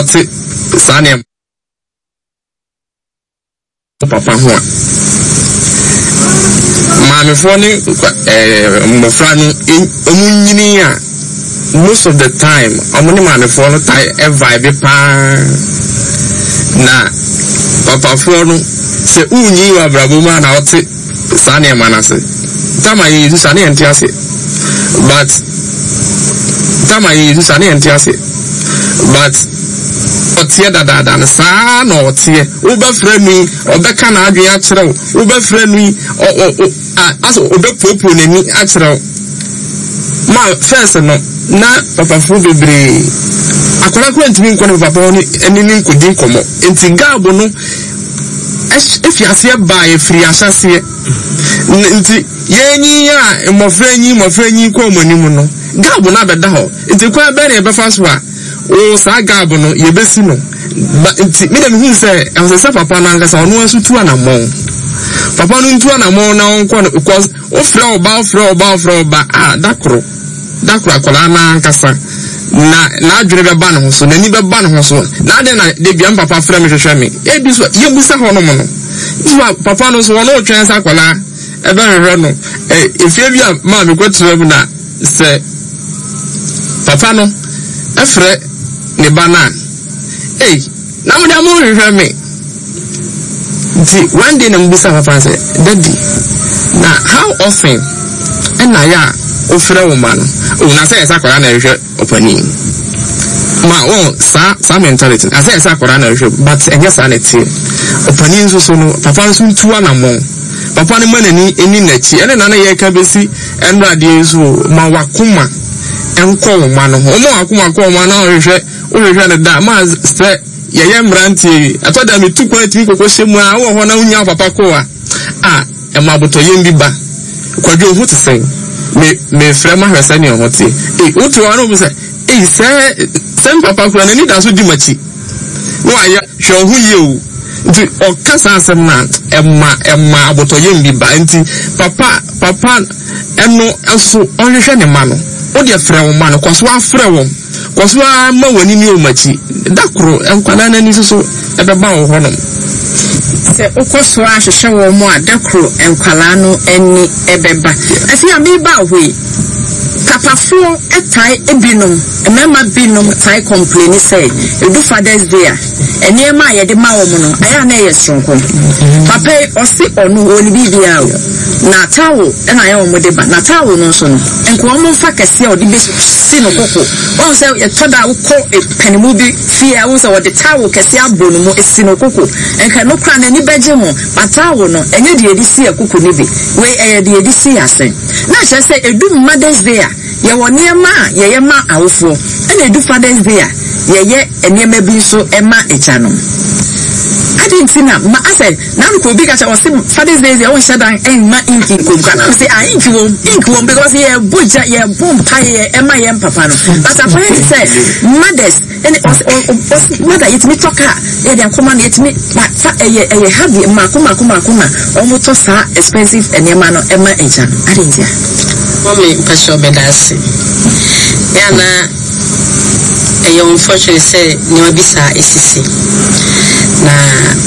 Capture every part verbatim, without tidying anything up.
ɔte saa ne papa ho maame fo ne eh mmofra no omunyini a most of the time amone maame fo no tai e vibe pa na papa fo no se unyi wa brabo ma na ɔte saa ne manase tama yi du saa ne entiase but tama yi du saa ne entiase but otie dada dada saa na otie obafra nu obeka na adwen a kyerɛw obafra nu o o aso obepopo nani a kyerɛw ma first no na papa fu bebre akwara kwa ntimi nkɔ papa no ani ni nkodi nkɔmɔ enti gabo no efiase ba e free asase nti yenyi a mmofra nyi mmofra nyi kɔ omanimu no gabo na bɛda hɔ enti kwa bɛ ne bɛfa so a o sa gabo no yebesi no nti me dem hu say amse papa na ngasa ono asu tu anamon papa no ntu anamon na onko no because ofra oba ofra oba ofra oba ah dakro dakro akola na nkasa na na adwene be ba no so na ni be ba no so na de na de bia papa fra me hwehwe me e bi so ye busa ho no mo no iwa papa no so ono twen sa akola e be hwehwe no e efie bia ma me kwetira mu na se papa no efre ne bana eh na mo da mo hwehwe me di one day na mbisa papa say daddy na how often and na ya ofre woman o na say esa kwara na hwehwe opani ma o sa sa mentality na say esa kwara na hwehwe but enye sa na tie opani nso so no papa nso ntu anamon papa ne manani eni nachi ene na na ye ka besi enrade nso ma wakoma enko woman no o mo wakoma ko woman na hwehwe o hwehwe na da ma say yeye mrantie atoda me tu kwa timi kokko shemu a wo ho na unya papa ko a ah e ma boto yem bi ba kwadwo hu te sen me me frema hwesa ne ho te e wotu wa no bu se e se sen papa ko na ni da so di machi no aya hwe hu ye o nti o kasa asem na e ma e ma aboto yem bi ba nti papa papa eno aso o hwehwe ne ma no o de frɛ wo ma no kwaso afrɛ wo kwaso ma wani ni o machi dakro enkwala na ni so ebe ba wo honom se okoso a hwehwe wo mo a dakro enkwala no eni ebeba afi ami ba hwe kapafo etai ebinom emema binom tai complain say edu Father's Day eni ema ye de ma wo mo no aya na ye sonko papa osi onu oni bibia o na tawo na ye wo mo de ba na tawo no so no enko mo fa kase o de be si no koko won say ye toda wo ko panimu bi fi a wo say wo de tawo kase abonu mo esi no koko enka no kra na ni beje mo patawo no enye de edi si akoko ni bi we eye de edi si asen na che say edu Mother's Day ye wo niema ye ye ma awofo na edu Father's Day ye ye eniema bi so ema echa no adintina ma ase na ko bi ka cha o se Father's Day ye o shedan en ma inki ko ka na say ah inki wo inki wo because ye boja ye bom tai ye ema ye papa no but apparently say mothers and o mother yet me talk ye dey come na yet me ma fa eye eye heavy ma kuma kuma kuma o mo to sa expensive eniema no ema echa adintia mommy pastor bedasi yana eyo unfortunately say ni wabisa esisi na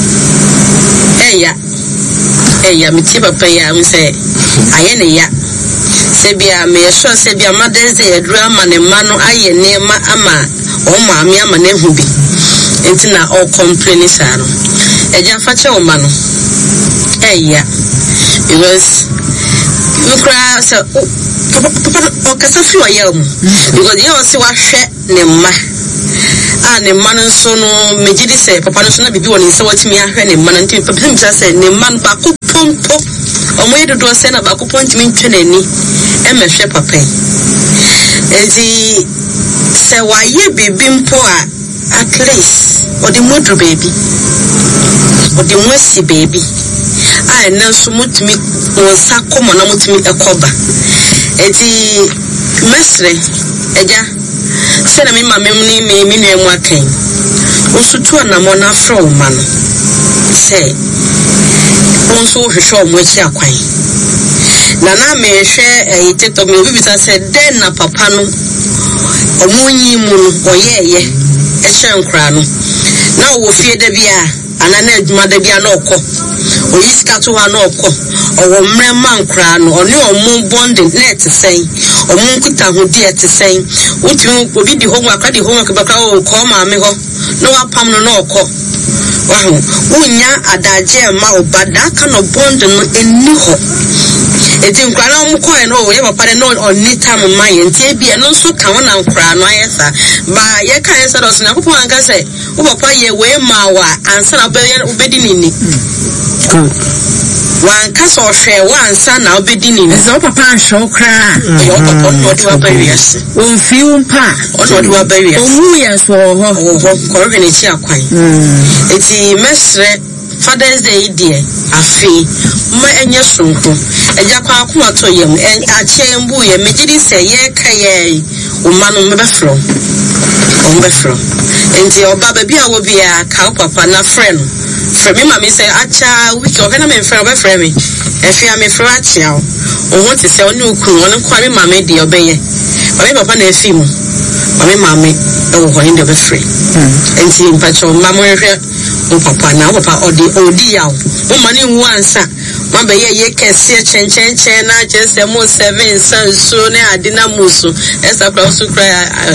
eya eya miti papa ya mse ayene ya sebia me sure sebia Mother's Day drama ne mano aye nema ama o maami ama ne hu bi enti na o complain saro eja fache o mano eya because ukra so papa o kasa fi wa yam because you see wa hwe ne ma ah ne man so no mejidi se papa no so na bibi woni se watimi ahwe ne man nti papa sim say ne man ba ko pompo o mo yedo se na ba ko ponti min twene ni e mehwe papa enti se wa ye bibi mpo a at least o de modru baby o de mwesi baby ah na so mutimi wonsa komo na mutimi ekoba enti mesre eja se na mi mama ni me mi nu emu akan osutu na mo na fra o ma no se onso hwehwe o mo chi akwan na na me hwe eteto me obi bita se den na papa no omunyi mu no oyeye e hye nkra no na wo fie da bia anana adwuma da bia na okọ oyisika to ha na okọ owo mre man nkra no oni omu bonding net sen omu kuta hodi et sen uti obi di homework adi homework baka o ko ma me ho no apam no na okọ wahu unya adaje ma obada ka no bond no eni ho eti nkra na omu ko e no ye papa no oni tam ma ye nti bia no so ka wona nkra no ayesa ba ye ka yesa do na popo anka se wo papa ye we ma wa ansa na obedi nini good wan ka so hwe wansa na obedi nini so papa show kra yo papa no di wa barriers on fiu mpa on di wa barriers omu ye so ho ho ko re ni chi akwan eti mesre Father's Day dear afi ma enye sonko eja kwa akoma to yem en ache mbu ye megidi se ye kaye o manu mebefro o mebefro enti oba ba bia wo bia ka papa na friend friend me mama say acha wiki o kana me friend be friend me efi am friend acha o ho ti se oni okunu oni kwa me mama de obeye mama papa na efi mu mama mama e wo ho inde be free enti mpacho mama hwe o papa na papa odi odi yawo o mani nwansa ma be ye ye kese chenchenchen na jese mo seven san so ne adina muso esa kwa so kra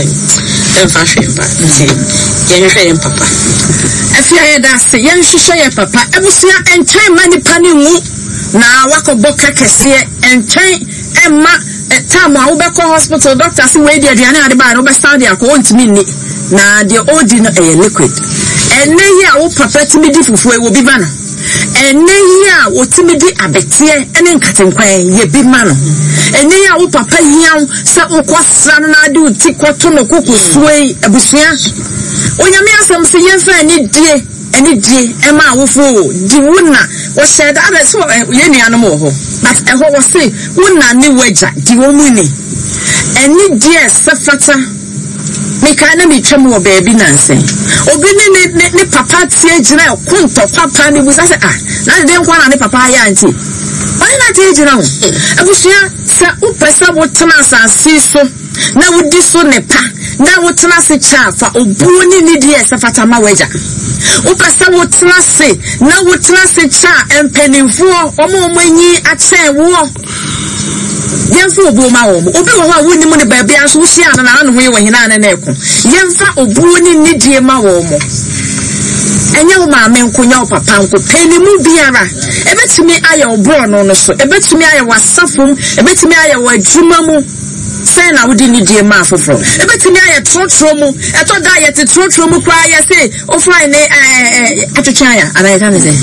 em fa hwemba nti ye hwe ye papa afia ye da se ye hwehwe ye papa ebusia enchen mani pani nwu na wakobo kekese enchen emma time a ubeko hospital doctor si we dia dia na ade ba no be stand dia ko ontimi ni na the odi no e liquid enne yi a wo papa timi di fufu e wo bi ba no enne yi a wo timi di abetie ene nkatenkwan ye bi ma no enne yi a wo papa hian sa ukosra no na ade uti kwato no kokosuei abusua onyame asem se yenfa ni die ene die e ma awofo di wona wo said that so ye nuanom ho but e ho wo say wona ni waja di wo mu ni ene die sefata meka na mi twam wo baabi nanse obi ne ne ne papa tie gina kunto papa ne busa se ah na de nkwa na ne papa ya anti why na tie gina ho abusua se o pesa wo tena asase so na wudi so ne pa na wo tena se chafa obu ni ni die sefata ma waja o pesa wo tena se na wo tena se cha empenimfo omo omo anyi ache wo yemfa obu ma wo obi wo ho a woni mu ne baabi aso wo hia na na no ho ye wo hina na na eko yemfa obu ni ni die ma wo mo enye wo ma me nkonya wo papa nko penimu biara ebetumi aye obro no no so ebetumi aye wasafum ebetumi aye wadwuma mu say na wudi ni die ma foforo ebetumi aye trotro mu eto da ye te trotro mu kwa ye say o fly ne eh atwetwa ya ana ye kan say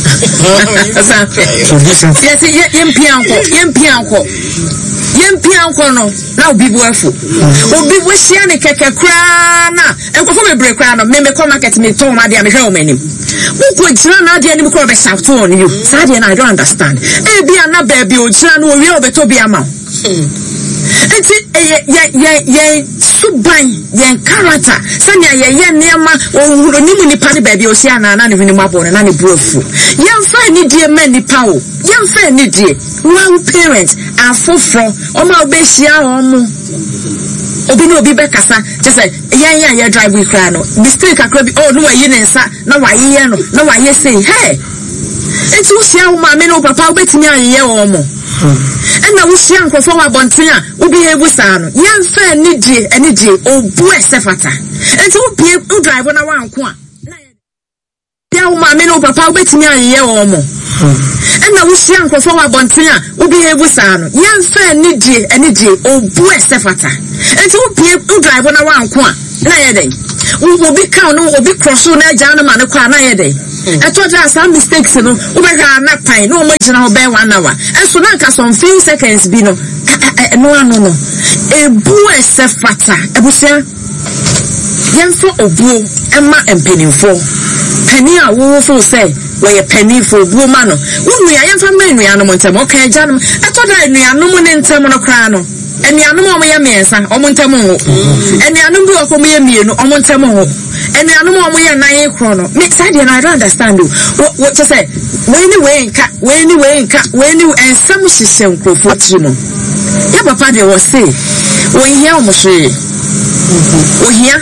yes yempianko yempianko yempianko no na obi bu afu obi bu hia ne keke kra na enkofo bebre kra no me me ko market me ton ma dia me hwe o manim wo gira na dia ni ko be shaft on you sa dia na I don't understand e bia na ba bi o gira no wi o beto bia ma enti ye ye ye suban ye character sanya ye ye niama ohuro ni mu nipa ne ba bi o sia na na ne hwini mabo na ne brofu ye mfa ni die ma nipa o ye mfa ni die one parent afofro o ma obehia o mu obi no obi be kasa just say yan yan ye drive we cry no mistake akra bi oh no wa yi ne nsa na wa ye no na wa ye say hey enti wo sia wo ma me no papa obetimi ayeye wo mo ena wo sia nkofo wa bonten a wo bi hebu sa no yan fa ni die ani die obu esefata enti wo bie wo drive na wa nko a ya wo ma me no papa obetimi ayeye wo mo ena wo sia nkofo wa bonten a wo bi hebu sa no yan fa ni die ani die obu esefata enti wo bie wo drive na wa nko a na ye den wo bi ka no wo bi cross na ja na ma ne kwa na ye den eto ja some mistakes no wo be ga na pan no mo gina ho be one hour enso na ka some few seconds bi no no no no ebu esefata ebusia yemfo obuo ema empenimfo pani a wo fo say we ye pani fo obuo ma no wo nua yemfa ma nua no montem o kan ja no eto da nua no mo ne ntem no kra no enianom omo ye miensa omo ntem ho enianom bi omo ye mienu omo ntem ho enianom omo ye nan kro no me side na I don't understand you what to say when you way nka when you way nka when you and some hihye nkrofo tiri no ya papa de wo say wo hia omo hwe wo hia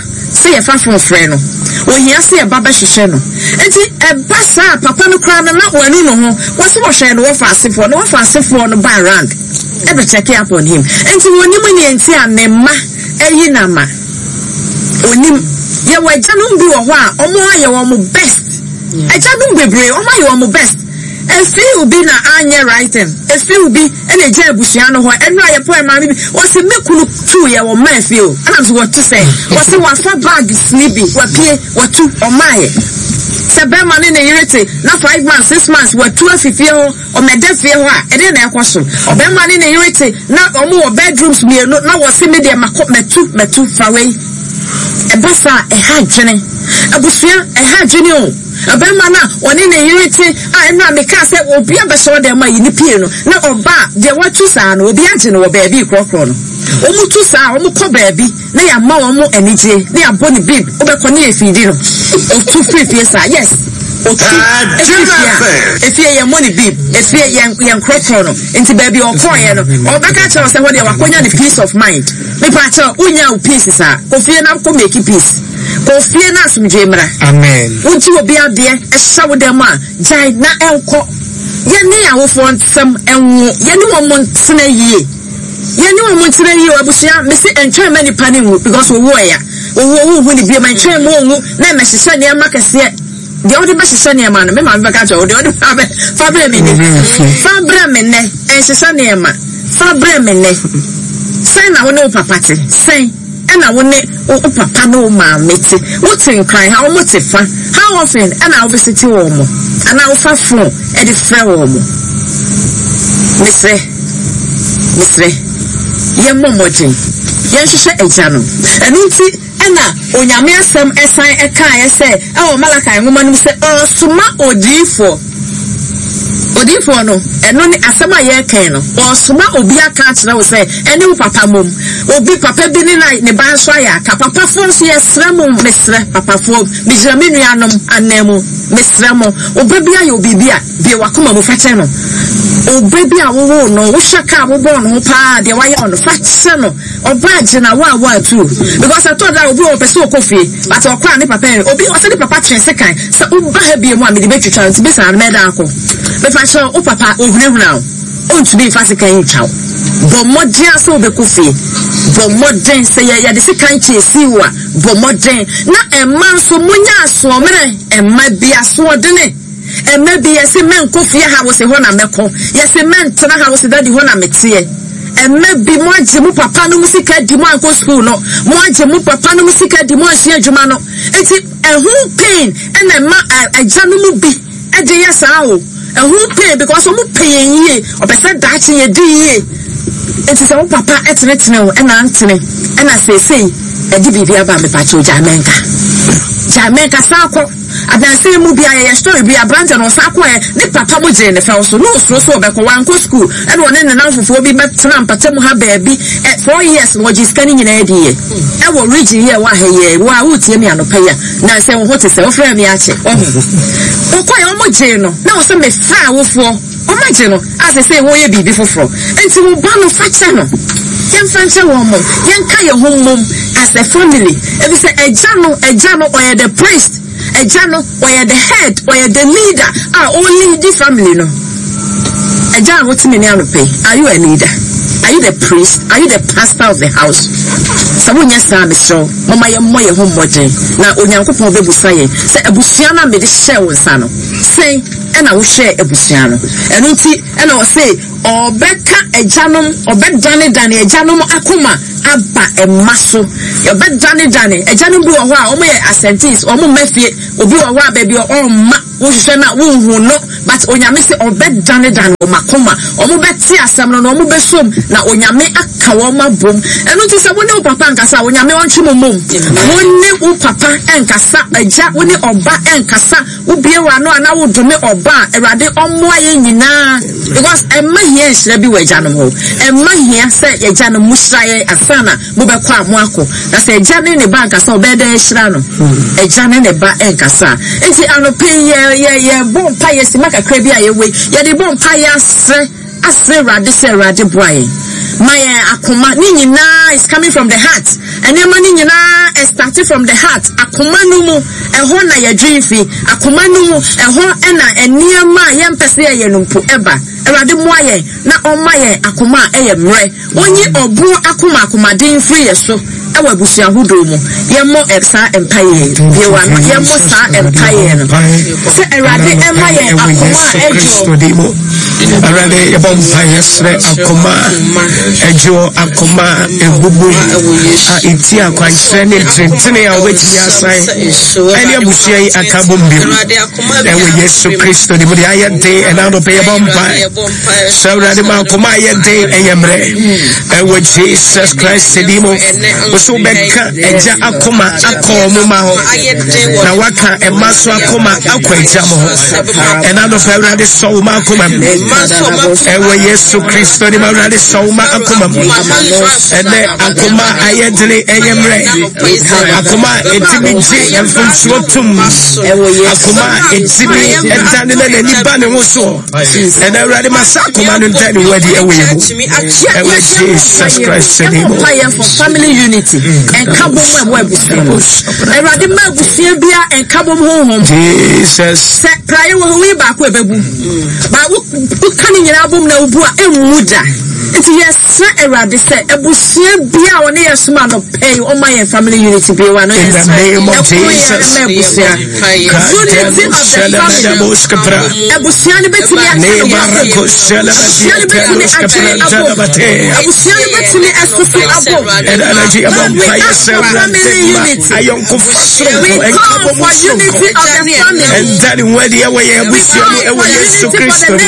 say ye fa from friend no wo hia say e baba hwehwe no enti e ba sa papa no kra na na wanu no ho wo se wo hwe no wo fa asefo no wo fa asefo no ba around e be check up on him enti woni mu ne enti anema eyi na ma onim ye wa janum bi wo ho a omo aye wo mo best e janum bebre omo aye wo mo best efi ubi na anya writing efi ubi ene je abusua no ho eno aye po ma bi o se mekunu tu ye wo ma efi o ana so what to say o se wa fa bag snibi wa pie wa tu o maye se be ma ne ne yirete na five months six months wa tu afifie ho o mede fie ho a ede na ekoso o be ma ne ne yirete na o mo bedrooms mi no na wo se me de makọ metu metu faway e basa e ha dwene abusua e ha dwene o abema na woni ne yirete a eno ameka se obi abeso de ma yini pie no na oba de watu saa no obi age no wo baabi krokro no omu tu saa omu ko baabi na ya ma wo mu anije na ya boni bib obekọ na efidi no o tu fifie saa yes o tu efie ye money bib efie ye ye krokro no enti baabi o ko ye no obeka che se ho de wakonya the peace of mind me pa che unya o peace saa ofie na ko make peace Kofie na asumje mra. Amen. Unti obi ade e hyawo dem a jai na enko. Ye ne awofo nsem enwo. Ye ne wo mo ntena yie. Ye ne wo mo ntena yie abusua me se entwe mani pani wu because wo wo ya. Wo wo hu ni bi ma ntwe mo wu na me hyehyɛ ne makase. De odi ba hyehyɛ ne ma no me ma be ka cho. De odi fa be fa bre me ne. Fa bre me ne. En hyehyɛ ne ma. Fa bre me ne. Sai na wo ne papa te. Sai na wo ne o papa no ma meti what in cry how much fa how often and I visit wo mo and I offer phone e di frɛ wo mo misre misre ye momojin ye hwehwɛ agya no enu nti na onyame asɛm ɛsan ɛka yɛ sɛ ɛwɔ Malakai nwoma no sɛ ɔsoma odifo odifo no ɛno ne asɛm a yɛ kan no ɔsoma obi aka kyerɛ wo sɛ ɛne wo papa mom obi papa bi ne na ne ba so aya ka papa fo so yɛ srɛ mo mesrɛ papa fo me jira me nuanom anamo mesrɛ mo obabi ayɛ obi bi a bi wakoma mo fa kyɛ no obabi a wo wo no wo hweka wo bɔ no pa de wayɛ no fa kyɛ no oba agina wa wa tu because I thought that obi o pese okofie but okwa ne papa obi o se ne papa twen sekan se uba ha bi mu a me de betwitwa nti be sa na meda akọ me fa sure o papa ohunehuna o ntumi fa sekan twa bo modern so obekofie bo modern se ya de sekan chesi wa bo modern na emma so munya aso mere emma bia so odene emma bia se men kofie ha wo se ho na meko yese men tena ha wo se dadi ho na metie emme bi mo age mu papa no musika di mo anko school no mo age mu papa no musika di mo ahia adwuma no enti ehu pain ena ma agya no mu bi age yesa o ehu pain because o mu pain yie obese daache ye di yie enti se mo papa etenetene o ena antene ena sesei edi bibia ba me pa cho Jamenka Jamenka sako adanse mu bia ye story bia branch no sako e ne papa mo je ne fa so no so so be ko wanko school e no ne ne nanfofo bi betena mpatem ha baabi e four years no ji scan nyina edi ye e wo region ye wa ha ye wa utie mi anopa ya na se wo hote se wo fra mi ache o ko ye o mo je no na wo se me fra wofo o ma je no as say wo ye bibi foforo enti wo ba no fa che no yen fa che wo mo yen ka ye ho mom as a family e bi se eja no eja no or the priest eja no or the head or the leader are only the family no eja what me ni anope are you a leader are you the priest are you the pastor of the house sabunya sa me so mama ye mo ye ho modern na onyankopon bebusa ye se abusua na me de hye wo nsa no sei ena wo hye abusua no eno nti ena wo say obeka ejanom obedane dane ejanom akoma aba emaso obedane dane ejanom bi wo ho a omo ye assentees omo mafie obi wo ho a ba bi o ma wo hye na wo hu no but onyame se obedane dane o makoma omo beti asem no omo besom na onyame aka wo mabom eno nti se wo ne wo papa nkasa onyame wonche momom wo ne wo papa enkasa eja wo ne oba enkasa wo bie wa no ana wo dome oba erade omo aye nyina because emma hia hira bi waja no ho emma hia se eja no muhraye asana mo be kwa mo ako na se eja ne ne ba nkasa obeda hira no eja ne ne ba enkasa enti anope ye ye ye bom pa ye simaka kra bi aye we ye de bom pa ye asre asre rade se rade boy my akoma ni nyina is coming from the heart and your money started from the heart. Akumanumu, a hona ya dream fee, Akumanumu, a hona and near my young Pessia Yenumpu Eba, a radimoye, not on my Akuma Ayamre, one year or boo Akuma Akuma Dean free so. Our Busia Hudumo, Yamo Exa Empire, Yamo Sa Empire. Say a radi Empire, Akuma Ejo, a radi Bompire, Akuma, Ejo, Akuma, Ebubu, Itia, quite sending Trinity, which Yasai, and Yabusia, Akabumbi, and we yes to Christo, the Mudia day, and out of a Bompire. So Radima Kumaya day, and Yamre, and with Jesus Christ, Sedimo. So beka eja akoma akomo ma ho na waka emaso akoma akwaja mo ho ena do fawrade so ma akoma ewe Yesu Kristo ni mawrade so ma akoma ene akoma ayedene enyemre akoma etimi ji emfunsuo tum akoma etimi etane na ni ba ne ho so ena awrade masakoma no ntani wadi ewe yebo ewe Jesus Christ ni mo family unity and Cabo Webus. I read the map with Serbia and Cabo Home. Jesus. Prior way back with Babu. But what can you album no boy and Muda? It's yes, I read the set. A Busia on the man of pay on my family unity be one in the name of Jesus. Unity of the family. A Busian between me and family unity. I am confessing. We call for unity of the family. And that where the way we see Jesus Christ. We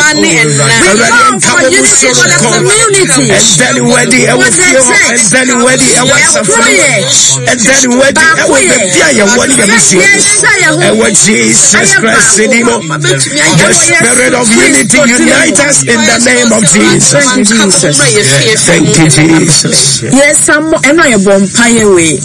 call for unity for the community. And that where the our fear and that where the our suffering. And that where the our fear what we see. And what Jesus Christ said, the spirit of unity unite us in the name of Jesus. Thank you, Jesus. Thank you, Jesus. Yes, some and I am vampire way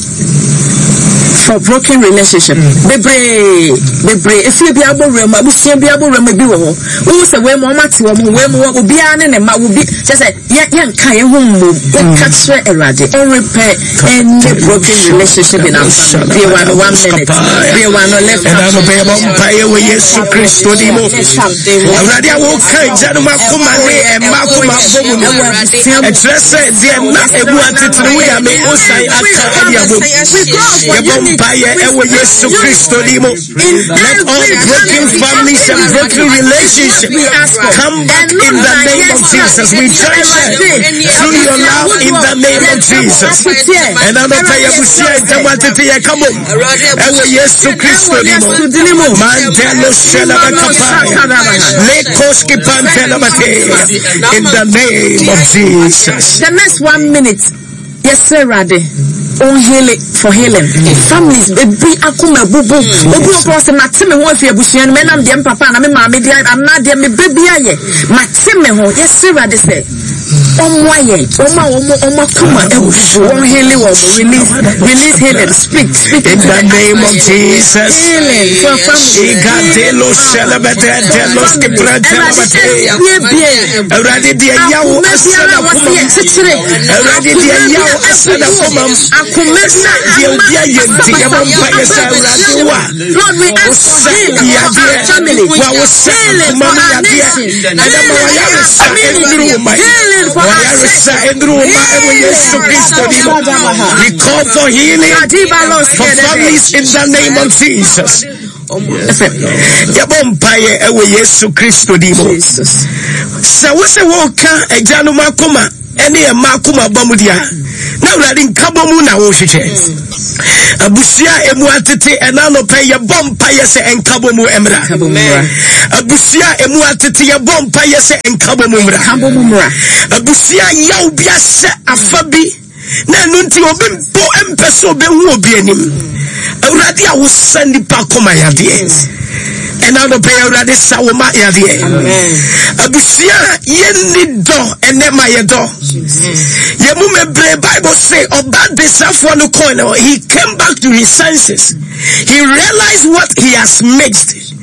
for broken relationship. Bebre, bebre. If you be able to remember, we see be able to remember. Who say we mama ti we we we be an and ma will be just say yeah yeah can home move catch a radi or repair any broken relationship in our family. Be one one minute. Be one left. And I will be a vampire with Jesus Christ to the mo. Already I will catch Januma Kumane and Makuma Bomu. And just say they are not able to do it. I mean, Osai Akadia. Vampire and with Jesus Christ to the mo. Let all broken families and broken relationships come back in the name of Jesus. We join them through your love in the name of Jesus. And I'm not saying we see it. I want to tell you, come on. And with Jesus Christ to the mo. Mandelo Shalabakapaya. Lekoski Pantelabate. In the name of Jesus. The next one minute. Yes, sir, Rade. On healing for healing. Families, baby, akuma bubu. Obu opo se matime ho afia busuan me nam dem papa na me ma me dia am na dia me baby aye. Matime ho. Yes, sir, Rade say. Omo aye. Omo omo omo kuma e on healing wo release release healing. Speak speak in the name of Jesus. Healing for family. Igadelo shalabate delo skiprate labate. Already dia yawo asana kuma. Already dia yawo asana kuma. Akumesa dia dia yenti ya vampire sa already wa. Lord, we ask for healing for our family. Wa healing for our nation. Healing for our we call for healing for families in the name of Jesus. Yabompaye ewe Yesu Kristo dimo. Sa wose woka ejanu makoma ene e makoma bamudia. Na uradi nkabomu na wo hwehwe. Abusia emu atete enano pe ye bompaye se enkabomu emra. Abusia emu atete ye bompaye se enkabomu emra. Abusia yaw bia se afabi na nunti obi mpo empeso obi hu obi anim. Uradi a wo sandi pa koma yade. And now the prayer already sawoma yade. Abusia yeni do ene ma yedo. Yemu mebre Bible say about this one corner he came back to his senses. He realized what he has mixed.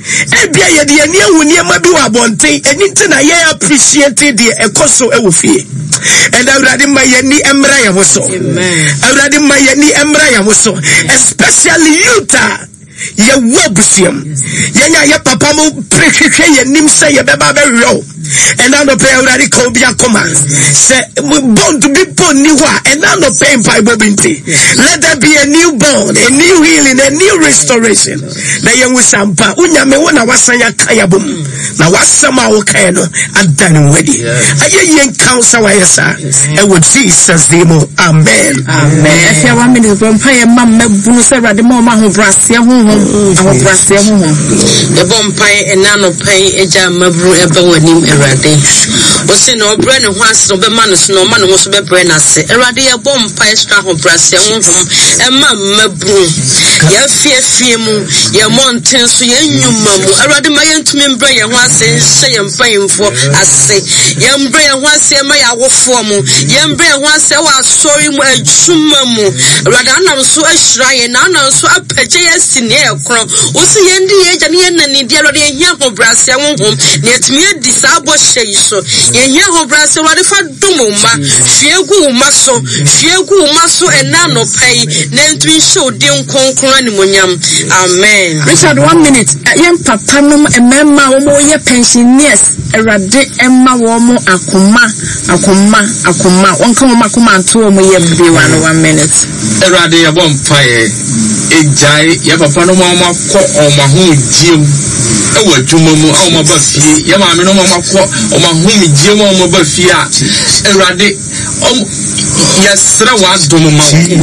ebia ye de ani ewu niema bi wa bonten eni na ye appreciate the ekoso ewu fie and awurade ma ye ni emra ya woso awurade ma ye ni emra ya woso especially youth ye wobusiam ye nya ye papa mo prekeke ye nim say ye beba be ro and now the pay already come be a command say born to be born new and now the pay by bobinti let there be a new born, a new healing, a new restoration na ye wusampa unya me wona wasanya kaya bom na wasama wo kaya no adan wedi aye yen counsel wa yesa e would Jesus name. Amen. Amen. If you want me to pray mam mabunu se rade mo ma ho brase ho ho ho brase ho ho e bom pai enano pai eja mabru ebe wani erade o se no bre ne ho ase no be ma no so no ma no so be bre na se erade ye bom pai stra ho brase ho ho e ma mabru ye fie fie mu ye monten so ye nyuma mu erade ma ye ntumi mbre ye ho ase nse ye mpanimfo ase ye mbre ye ho ase ma ya wofo mu ye mbre ye ho ase wa sorry mu adwuma mu erade anam so ahira ye na anam so apagye ye sine e kro o se ye ndi ye gya ne ye nani dia erade ye hia ho brase ho ho ne etumi edi sa bo hye so ye hia ho brase erade fa dumo ma fiegu ma so fiegu ma so ena no pai na ntumi show de nkonkron animonyam. Amen. Richard, one minute. Yen papa no emema wo mo ye pensioners erade emma wo mo akoma akoma akoma wonka wo makoma anto wo mo ye be one one minute. Erade ye bom pae ejai ye papa no mo makọ o ma ho jiem e wa dwuma mu o ma ba fie ye ma me no mo makọ o ma ho jiem o ma ba fie a erade o yesra wa dum ma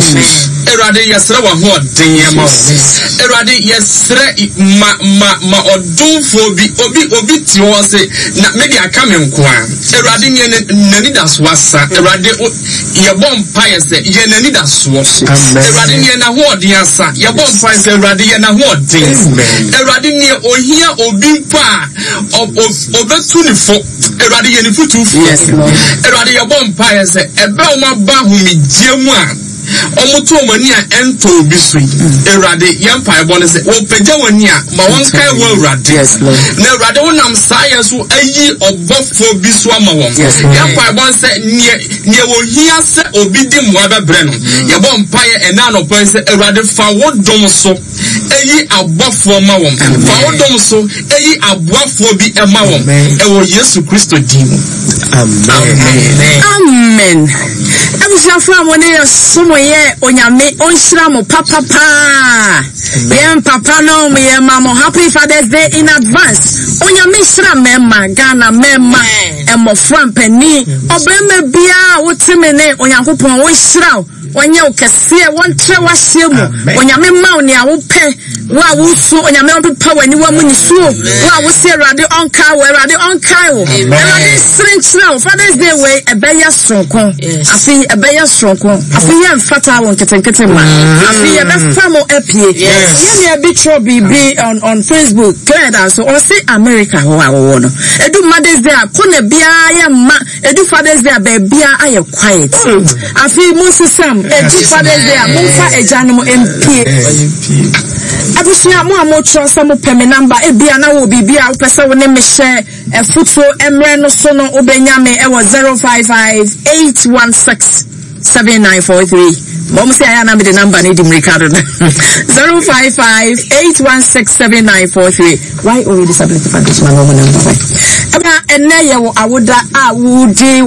erade yesra wa ho den ye ma erade yesra ma ma ma odunfo bi obi obi ti ho se na me dia ka me nko a erade ne nani da so asa erade ye bom pae se ye nani da so erade ne na ho den asa ye bom pae se erade ye na ho den erade ne ohia obi pa obetu ni fo erade ye ni futu erade ye bom pae se ebe o ma ba hu mi giemu a omuto mani a ento obi so erade yem pa ebone se wo pagya wani a ma won kai wo erade na erade wonam saye so ayi obofo bi so ama won yem pa ebone se ne ne wo hia se obi di mo abebre no ye bom pa ye ena no pa se erade fa wo dom so ayi abofo ma won fa wo dom so ayi abofo bi ema won e wo Yesu Kristo di mu. Amen. Amen. Abuja from one year some ye onyame onhira mo papa pa. Yem papa no me yem mama happy Father's Day in advance. Onyame hira mema Ghana mema emo frampani obreme bia wotime ne onyankopon wo hira onye okese won tre wahye mu onyame ma oni a wo pe wa wo so onyame on pepa wani wa mu ni so wa wo se erade onka wo erade onka wo erade srenchra Father's Day we ebeya sonkon afi ebeya sonkon afi ye mfata wo nketenkete ma afi ye be famo epie ye ne abi tro bibi on on Facebook clear that so o say America ho a wo no edu Mother's Day akona bia ye ma edu Father's Day ba bia aye quiet afi musisam edu Father's Day monfa ejanum empie abusia mo amo tro so mo peme number e bia na wo bibia wo pese wo ne me share e futuo emre no so no obenya me e wo zero five five eight one six seven nine four three. Mom say I am the number need him Ricardo. zero five five eight one six seven nine four three. Why only disability foundation my number? Aba enne ye wo awoda a wo di